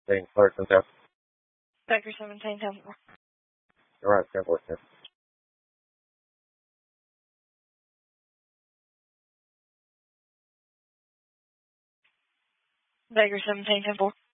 17, Clarkson, South. Vector 17, 10-4. All right, 10-4, 10. Vector 17, 10-4.